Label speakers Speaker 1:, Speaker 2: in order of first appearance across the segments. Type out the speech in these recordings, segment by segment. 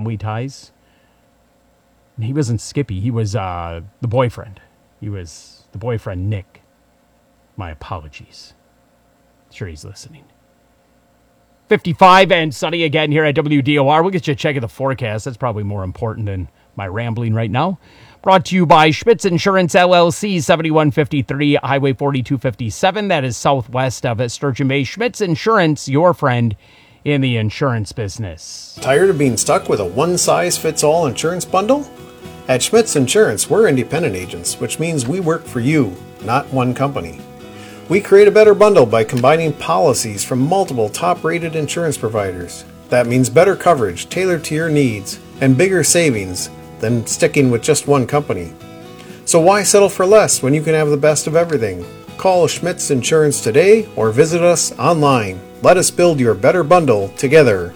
Speaker 1: family ties. And he wasn't Skippy. He was the boyfriend. He was the boyfriend, Nick. My apologies. Sure he's listening. 55 and sunny again here at WDOR. We'll get you a check of the forecast. That's probably more important than my rambling right now. Brought to you by Schmitz Insurance, LLC, 7153 Highway 4257. That is southwest of Sturgeon Bay. Schmitz Insurance, your friend in the insurance business.
Speaker 2: Tired of being stuck with a one-size-fits-all insurance bundle? At Schmitz Insurance, we're independent agents, which means we work for you, not one company. We create a better bundle by combining policies from multiple top-rated insurance providers. That means better coverage tailored to your needs and bigger savings than sticking with just one company. So why settle for less when you can have the best of everything? Call Schmitz Insurance today or visit us online. Let us build your better bundle together.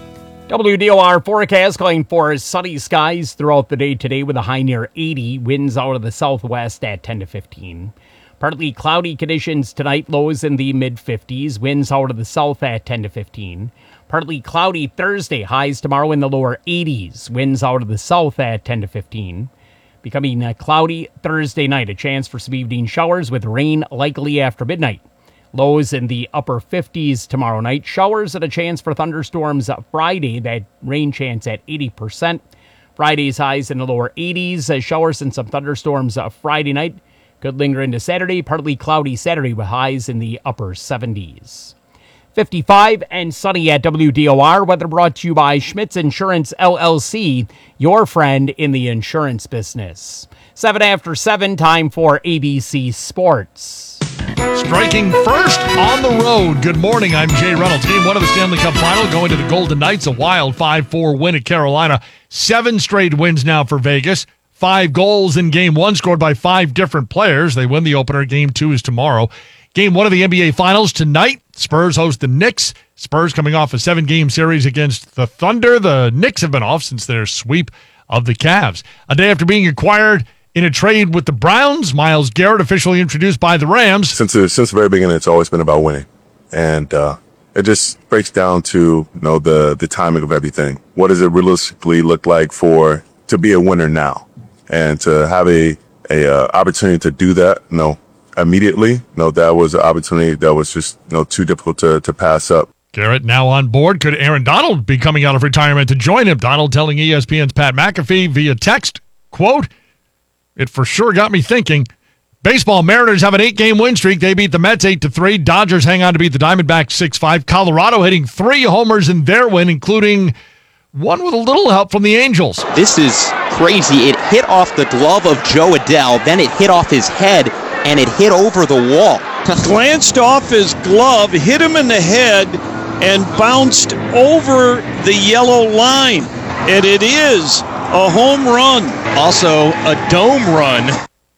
Speaker 1: WDOR forecast calling for sunny skies throughout the day today with a high near 80. Winds out of the southwest at 10 to 15. Partly cloudy conditions tonight, lows in the mid-50s. Winds out of the south at 10 to 15. Partly cloudy Thursday, highs tomorrow in the lower 80s. Winds out of the south at 10 to 15. Becoming cloudy Thursday night, a chance for some evening showers with rain likely after midnight. Lows in the upper 50s tomorrow night. Showers and a chance for thunderstorms Friday, that rain chance at 80%. Friday's highs in the lower 80s. Showers and some thunderstorms Friday night. Could linger into Saturday, partly cloudy Saturday with highs in the upper 70s. 55 and sunny at WDOR. Weather brought to you by Schmitz Insurance, LLC, your friend in the insurance business. 7 after 7, time for ABC Sports.
Speaker 3: Striking first on the road. Good morning, I'm Jay Reynolds. Game 1 of the Stanley Cup Final going to the Golden Knights. A wild 5-4 win at Carolina. 7 straight wins now for Vegas. 5 goals in Game 1 scored by 5 different players. They win the opener. Game 2 is tomorrow. Game 1 of the NBA Finals tonight. Spurs host the Knicks. Spurs coming off a 7-game series against the Thunder. The Knicks have been off since their sweep of the Cavs. A day after being acquired in a trade with the Browns, Myles Garrett officially introduced by the Rams.
Speaker 4: Since the very beginning, it's always been about winning. And it just breaks down to the timing of everything. What does it realistically look like to be a winner now? And to have a opportunity to do that, immediately, that was an opportunity that was just too difficult to pass up.
Speaker 3: Garrett now on board. Could Aaron Donald be coming out of retirement to join him? Donald telling ESPN's Pat McAfee via text, quote, "It for sure got me thinking. Baseball, Mariners have an 8-game win streak. They beat the Mets 8-3. Dodgers hang on to beat the Diamondbacks 6-5. Colorado hitting 3 homers in their win, including one with a little help from the Angels."
Speaker 5: This is crazy. It hit off the glove of Joe Adell, then it hit off his head, and it hit over the wall.
Speaker 6: Glanced off his glove, hit him in the head, and bounced over the yellow line. And it is a home run. Also, a dome run.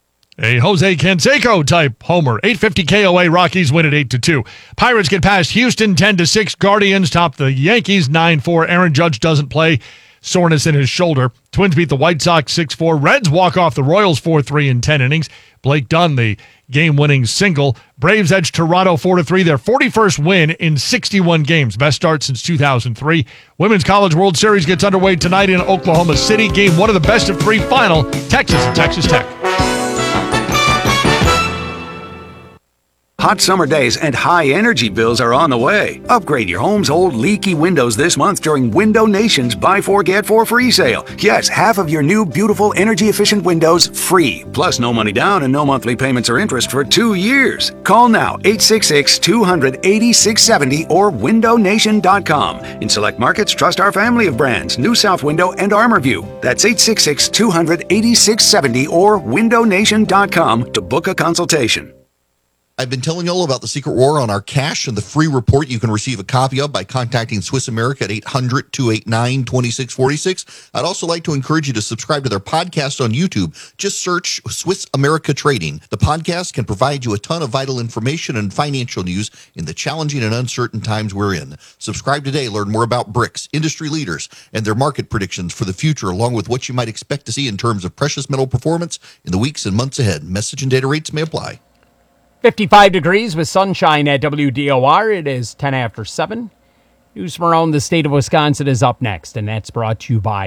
Speaker 3: A Jose Canseco type homer. 850 KOA. Rockies win at 8-2. Pirates get past Houston 10-6. Guardians top the Yankees 9-4. Aaron Judge doesn't play. Soreness in his shoulder. Twins beat the White Sox 6-4. Reds walk off the Royals 4-3 in 10 innings. Blake Dunn, the game-winning single. Braves edge Toronto 4-3. Their 41st win in 61 games. Best start since 2003. Women's College World Series gets underway tonight in Oklahoma City. Game 1 of the best-of-3 final. Texas and Texas Tech.
Speaker 7: Hot summer days and high energy bills are on the way. Upgrade your home's old leaky windows this month during Window Nation's Buy 4 Get 4 free sale. Yes, half of your new beautiful energy efficient windows free. Plus no money down and no monthly payments or interest for 2 years. Call now 866-200-8670 or windownation.com. In select markets, trust our family of brands, New South Window and ArmorView. That's 866-200-8670 or windownation.com to book a consultation.
Speaker 8: I've been telling you all about the Secret War on our cash and the free report you can receive a copy of by contacting Swiss America at 800-289-2646. I'd also like to encourage you to subscribe to their podcast on YouTube. Just search Swiss America Trading. The podcast can provide you a ton of vital information and financial news in the challenging and uncertain times we're in. Subscribe today. Learn more about BRICS, industry leaders, and their market predictions for the future, along with what you might expect to see in terms of precious metal performance in the weeks and months ahead. Message and data rates may apply.
Speaker 1: 55 degrees with sunshine at WDOR. It is 10 after 7. News from around the state of Wisconsin is up next, and that's brought to you by